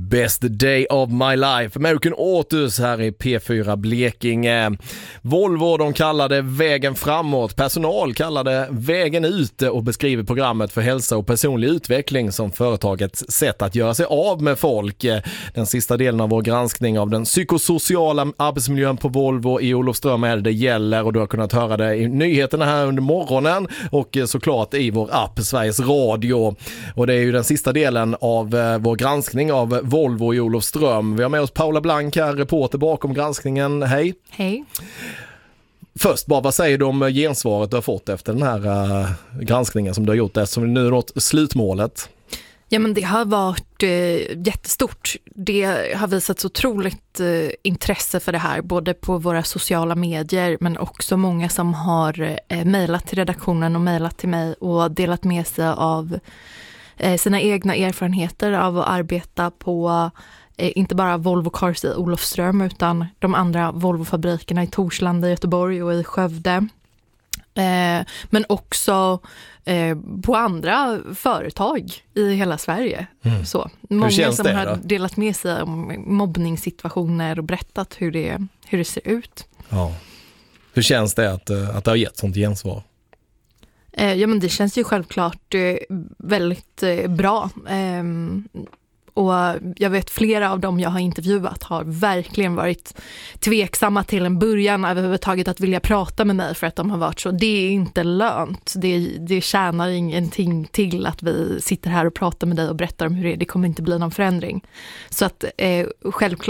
Best day of my life. American Autos här i P4 Blekinge. Volvo, de kallade vägen framåt. Personal kallade vägen ut och beskriver programmet för hälsa och personlig utveckling som företagets sätt att göra sig av med folk. Den sista delen av vår granskning av den psykosociala arbetsmiljön på Volvo i Olofström är det gäller, och du har kunnat höra det i nyheterna här under morgonen och såklart i vår app Sveriges Radio. Och det är ju den sista delen av vår granskning av Volvo i Olofström. Vi har med oss Paula Blank här, reporter bakom granskningen. Hej! Hej! Först bara, vad säger du om gensvaret du har fått efter den här granskningen som du har gjort, eftersom vi nu har nått slutmålet? Ja, men det har varit jättestort. Det har visats otroligt intresse för det här, både på våra sociala medier men också många som har mejlat till redaktionen och mejlat till mig och delat med sig av sina egna erfarenheter av att arbeta på inte bara Volvo Cars i Olofström utan de andra Volvo-fabrikerna i Torslanda, i Göteborg och i Skövde. Men också på andra företag i hela Sverige. Så. Många som har delat med sig om mobbningssituationer och berättat hur det ser ut. Ja. Hur känns det att det har gett sånt gensvar? Ja, men det känns ju självklart väldigt bra. Och jag vet flera av dem jag har intervjuat har verkligen varit tveksamma till en början överhuvudtaget att vilja prata med mig, för att de har varit så, det är inte lönt. Det tjänar ingenting till att vi sitter här och pratar med dig och berättar om hur det är. Det kommer inte bli någon förändring. Så att självklart